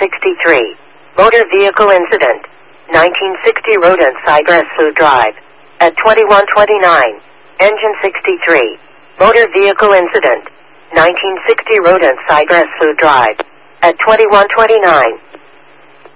63. Motor vehicle incident. 1960 Rodent Cypress Food Drive. At 2129. Engine 63. Motor vehicle incident. 1960 Rodent Cypress Food Drive. At 2129.